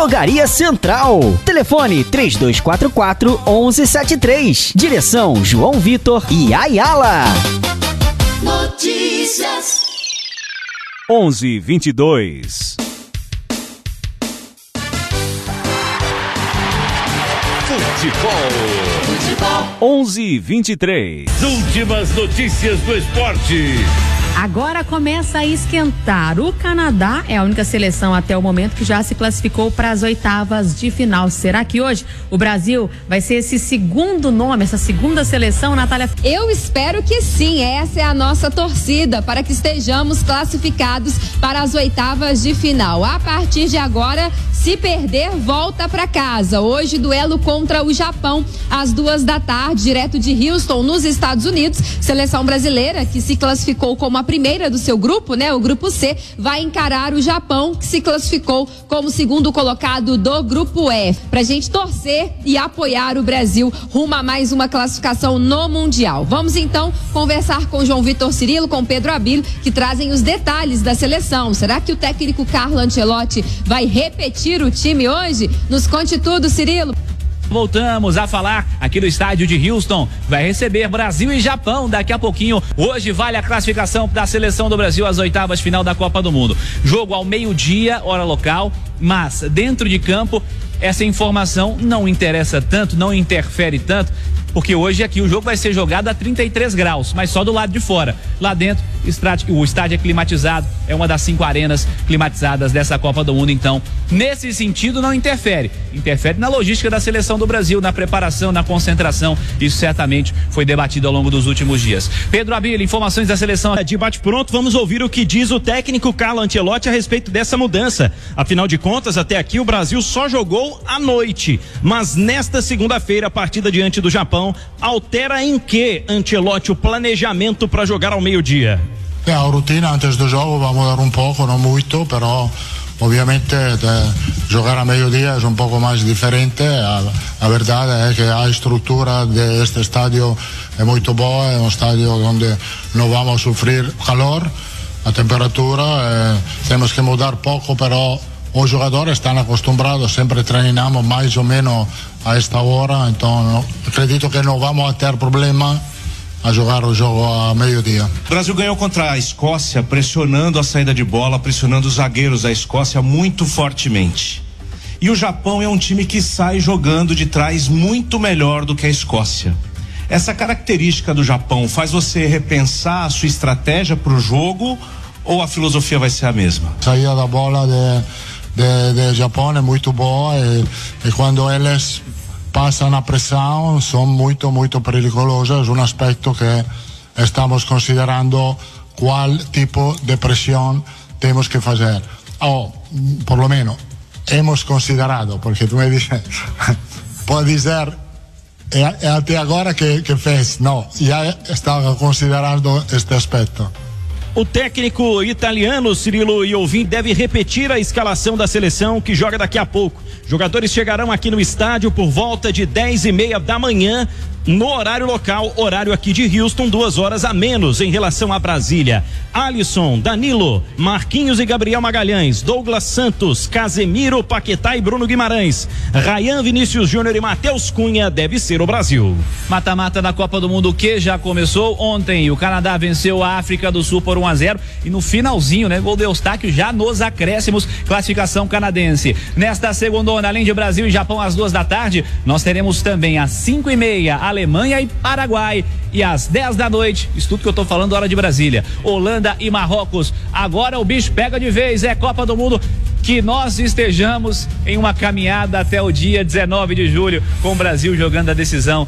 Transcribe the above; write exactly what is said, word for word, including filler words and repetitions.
Drogaria Central. Telefone três dois quatro quatro, um um sete três. Direção João Vitor e Ayala. Notícias. onze e vinte e dois. Futebol. Futebol. onze e vinte e três. Últimas notícias do esporte. Agora começa a esquentar. O Canadá é a única seleção até o momento que já se classificou para as oitavas de final. Será que hoje o Brasil vai ser esse segundo nome, essa segunda seleção, Natália? Eu espero que sim. Essa é a nossa torcida para que estejamos classificados para as oitavas de final. A partir de agora, se perder, volta para casa. Hoje, duelo contra o Japão às duas da tarde, direto de Houston, nos Estados Unidos. Seleção brasileira que se classificou como a primeira do seu grupo, né? O grupo C vai encarar o Japão, que se classificou como segundo colocado do grupo F. Pra gente torcer e apoiar o Brasil rumo a mais uma classificação no Mundial. Vamos então conversar com João Vitor Cirilo, com Pedro Abílio, que trazem os detalhes da seleção. Será que o técnico Carlo Ancelotti vai repetir o time hoje? Nos conte tudo, Cirilo. Voltamos a falar aqui do estádio de Houston. Vai receber Brasil e Japão daqui a pouquinho. Hoje vale a classificação da seleção do Brasil às oitavas de final da Copa do Mundo. Jogo ao meio-dia, hora local, mas dentro de campo essa informação não interessa tanto, não interfere tanto, porque hoje aqui o jogo vai ser jogado a trinta e três graus, mas só do lado de fora. Lá dentro, o estádio é climatizado, é uma das cinco arenas climatizadas dessa Copa do Mundo, então, nesse sentido não interfere. Interfere na logística da seleção do Brasil, na preparação, na concentração. Isso certamente foi debatido ao longo dos últimos dias. Pedro Abílio, informações da seleção. De bate-pronto, vamos ouvir o que diz o técnico Carlo Ancelotti a respeito dessa mudança. Afinal de contas, até aqui o Brasil só jogou à noite, mas nesta segunda-feira, a partida diante do Japão altera em que, Ancelotti, o planejamento para jogar ao meio-dia? É, a rotina antes do jogo vai mudar um pouco, não muito, pero obviamente jogar a meio-dia é um pouco mais diferente. A, a verdade é que a estrutura deste estádio é muito boa, é um estádio onde não vamos sofrer calor, a temperatura, é, temos que mudar pouco, pero os jogadores estão acostumados, sempre treinamos mais ou menos a esta hora, então não, acredito que não vamos ter problema a jogar o jogo a meio-dia. O Brasil ganhou contra a Escócia, pressionando a saída de bola, pressionando os zagueiros da Escócia muito fortemente. E o Japão é um time que sai jogando de trás muito melhor do que a Escócia. Essa característica do Japão faz você repensar a sua estratégia para o jogo, ou a filosofia vai ser a mesma? A saída da bola de, de, de Japão é muito boa e, e quando eles passam a pressão são muito, muito perigosos. Um aspecto que estamos considerando qual tipo de pressão temos que fazer. Ou, por lo menos, hemos considerado, porque tu me dizes, pode dizer, é, é até agora que, que fez. Não, já estava considerando este aspecto. O técnico italiano Cirilo Iovin deve repetir a escalação da seleção que joga daqui a pouco. Jogadores chegarão aqui no estádio por volta de dez e meia da manhã, no horário local, horário aqui de Houston, duas horas a menos em relação a Brasília. Alisson, Danilo, Marquinhos e Gabriel Magalhães, Douglas Santos, Casemiro, Paquetá e Bruno Guimarães, Ryan, Vinícius Júnior e Matheus Cunha deve ser o Brasil. Mata-mata da Copa do Mundo que já começou ontem. O Canadá venceu a África do Sul por um a zero e no finalzinho, né, gol de Eustáquio já nos acréscimos, classificação canadense. Nesta segundona, além de Brasil e Japão às duas da tarde, nós teremos também às cinco e meia Alemanha e Paraguai, e às dez da noite, isso tudo que eu tô falando, hora de Brasília, Holanda e Marrocos. Agora o bicho pega de vez, é Copa do Mundo. Que nós estejamos em uma caminhada até o dia dezenove de julho, com o Brasil jogando a decisão